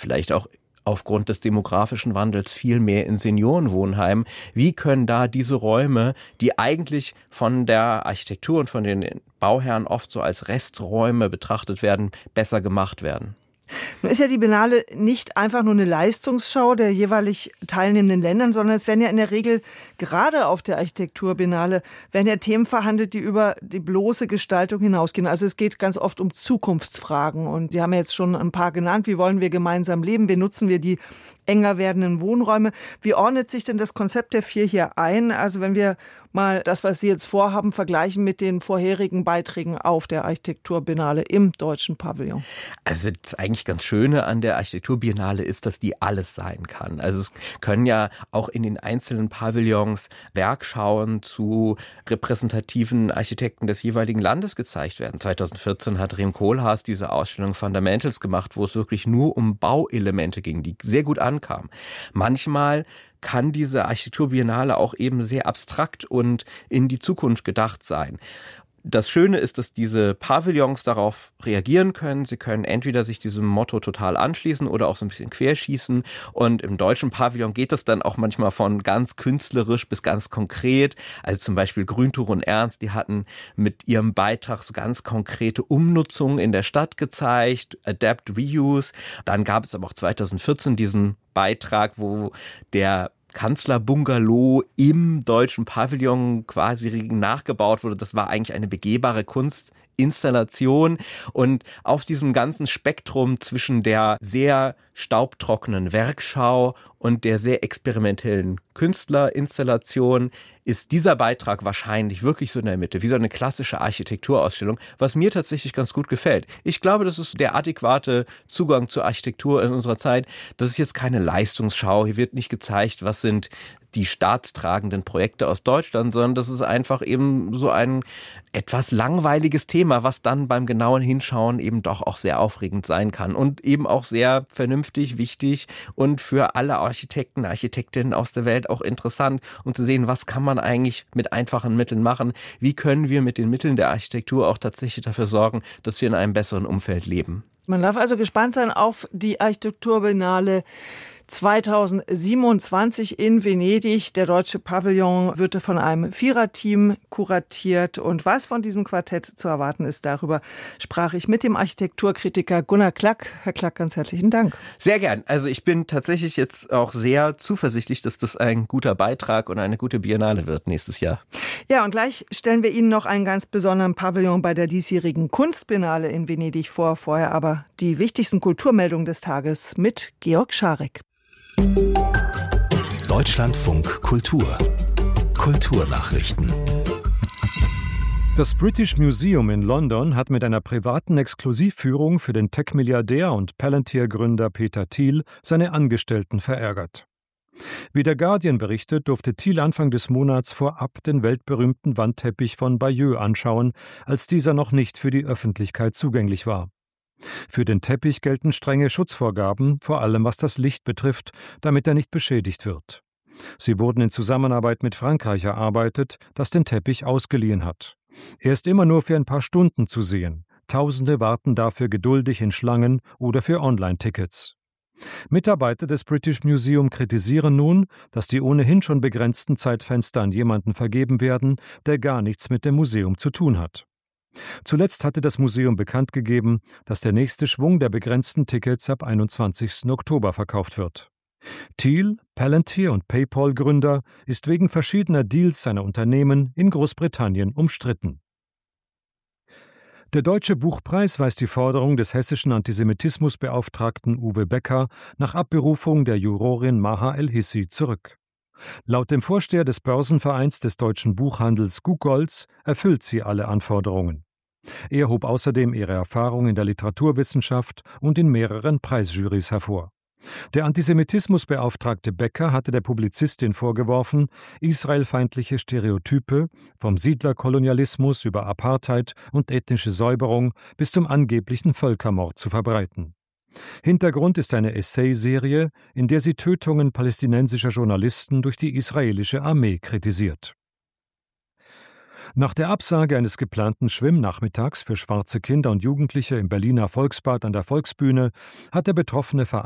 vielleicht auch aufgrund des demografischen Wandels viel mehr in Seniorenwohnheimen. Wie können da diese Räume, die eigentlich von der Architektur und von den Bauherren oft so als Resträume betrachtet werden, besser gemacht werden? Nun ist ja die Biennale nicht einfach nur eine Leistungsschau der jeweilig teilnehmenden Ländern, sondern es werden ja in der Regel gerade auf der Architekturbiennale werden ja Themen verhandelt, die über die bloße Gestaltung hinausgehen. Also es geht ganz oft um Zukunftsfragen und Sie haben ja jetzt schon ein paar genannt. Wie wollen wir gemeinsam leben? Wie nutzen wir die enger werdenden Wohnräume? Wie ordnet sich denn das Konzept der 4 hier ein? Also wenn wir mal das, was Sie jetzt vorhaben, vergleichen mit den vorherigen Beiträgen auf der Architekturbiennale im Deutschen Pavillon. Also das eigentlich ganz Schöne an der Architekturbiennale ist, dass die alles sein kann. Also es können ja auch in den einzelnen Pavillons Werkschauen zu repräsentativen Architekten des jeweiligen Landes gezeigt werden. 2014 hat Rem Koolhaas diese Ausstellung Fundamentals gemacht, wo es wirklich nur um Bauelemente ging, die sehr gut ankamen. Manchmal kann diese Architekturbiennale auch eben sehr abstrakt und in die Zukunft gedacht sein. Das Schöne ist, dass diese Pavillons darauf reagieren können. Sie können entweder sich diesem Motto total anschließen oder auch so ein bisschen querschießen. Und im deutschen Pavillon geht es dann auch manchmal von ganz künstlerisch bis ganz konkret. Also zum Beispiel Grüntuch und Ernst, die hatten mit ihrem Beitrag so ganz konkrete Umnutzungen in der Stadt gezeigt. Adapt, Reuse. Dann gab es aber auch 2014 diesen Beitrag, wo der Kanzlerbungalow im deutschen Pavillon quasi nachgebaut wurde. Das war eigentlich eine begehbare Kunstinstallation. Und auf diesem ganzen Spektrum zwischen der sehr staubtrockenen Werkschau und der sehr experimentellen Künstlerinstallation ist dieser Beitrag wahrscheinlich wirklich so in der Mitte, wie so eine klassische Architekturausstellung, was mir tatsächlich ganz gut gefällt. Ich glaube, das ist der adäquate Zugang zur Architektur in unserer Zeit. Das ist jetzt keine Leistungsschau. Hier wird nicht gezeigt, was sind die staatstragenden Projekte aus Deutschland, sondern das ist einfach eben so ein etwas langweiliges Thema, was dann beim genauen Hinschauen eben doch auch sehr aufregend sein kann und eben auch sehr vernünftig, wichtig und für alle Architekten, Architektinnen aus der Welt auch interessant, um zu sehen, was kann man eigentlich mit einfachen Mitteln machen, wie können wir mit den Mitteln der Architektur auch tatsächlich dafür sorgen, dass wir in einem besseren Umfeld leben. Man darf also gespannt sein auf die Architekturbiennale 2027 in Venedig. Der Deutsche Pavillon wird von einem Viererteam kuratiert. Und was von diesem Quartett zu erwarten ist, darüber sprach ich mit dem Architekturkritiker Gunnar Klack. Herr Klack, ganz herzlichen Dank. Sehr gern. Also ich bin tatsächlich jetzt auch sehr zuversichtlich, dass das ein guter Beitrag und eine gute Biennale wird nächstes Jahr. Ja, und gleich stellen wir Ihnen noch einen ganz besonderen Pavillon bei der diesjährigen Kunstbiennale in Venedig vor. Vorher aber die wichtigsten Kulturmeldungen des Tages mit Georg Scharek. Deutschlandfunk Kultur. Kulturnachrichten. Das British Museum in London hat mit einer privaten Exklusivführung für den Tech-Milliardär und Palantir-Gründer Peter Thiel seine Angestellten verärgert. Wie der Guardian berichtet, durfte Thiel Anfang des Monats vorab den weltberühmten Wandteppich von Bayeux anschauen, als dieser noch nicht für die Öffentlichkeit zugänglich war. Für den Teppich gelten strenge Schutzvorgaben, vor allem was das Licht betrifft, damit er nicht beschädigt wird. Sie wurden in Zusammenarbeit mit Frankreich erarbeitet, das den Teppich ausgeliehen hat. Er ist immer nur für ein paar Stunden zu sehen. Tausende warten dafür geduldig in Schlangen oder für Online-Tickets. Mitarbeiter des British Museum kritisieren nun, dass die ohnehin schon begrenzten Zeitfenster an jemanden vergeben werden, der gar nichts mit dem Museum zu tun hat. Zuletzt hatte das Museum bekannt gegeben, dass der nächste Schwung der begrenzten Tickets ab 21. Oktober verkauft wird. Thiel, Palantir und PayPal-Gründer, ist wegen verschiedener Deals seiner Unternehmen in Großbritannien umstritten. Der Deutsche Buchpreis weist die Forderung des hessischen Antisemitismusbeauftragten Uwe Becker nach Abberufung der Jurorin Maha El-Hissi zurück. Laut dem Vorsteher des Börsenvereins des deutschen Buchhandels Gugolz erfüllt sie alle Anforderungen. Er hob außerdem ihre Erfahrung in der Literaturwissenschaft und in mehreren Preisjurys hervor. Der Antisemitismusbeauftragte Becker hatte der Publizistin vorgeworfen, israelfeindliche Stereotype vom Siedlerkolonialismus über Apartheid und ethnische Säuberung bis zum angeblichen Völkermord zu verbreiten. Hintergrund ist eine Essayserie, in der sie Tötungen palästinensischer Journalisten durch die israelische Armee kritisiert. Nach der Absage eines geplanten Schwimmnachmittags für schwarze Kinder und Jugendliche im Berliner Volksbad an der Volksbühne hat der betroffene Verein